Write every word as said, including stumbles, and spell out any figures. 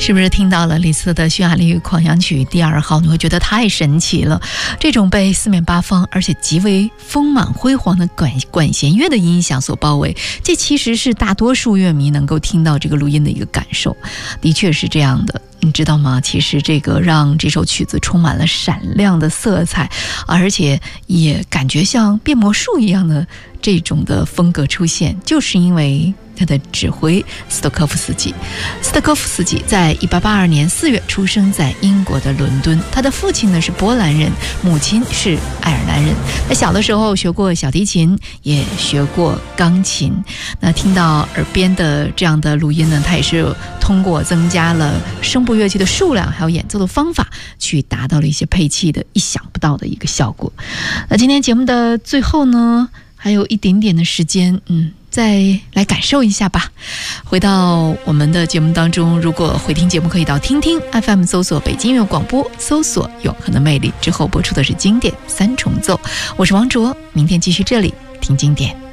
是不是听到了李斯的匈牙利狂想曲第二号，你会觉得太神奇了？这种被四面八方而且极为丰满辉煌的管管弦乐的音响所包围，这其实是大多数乐迷能够听到这个录音的一个感受。的确是这样的，你知道吗？其实这个让这首曲子充满了闪亮的色彩，而且也感觉像变魔术一样的这种的风格出现，就是因为他的指挥斯托科夫斯基。斯托科夫斯基在一八八二年四月出生在英国的伦敦，他的父亲呢是波兰人，母亲是爱尔兰人。他小的时候学过小提琴，也学过钢琴。那听到耳边的这样的录音呢，他也是通过增加了声部乐器的数量，还有演奏的方法，去达到了一些配器的意想不到的一个效果。那今天节目的最后呢，还有一点点的时间，嗯。再来感受一下吧。回到我们的节目当中，如果回听节目可以到听听 F M 搜索北京音乐广播，搜索永恒的魅力，之后播出的是经典三重奏。我是王卓，明天继续这里听经典。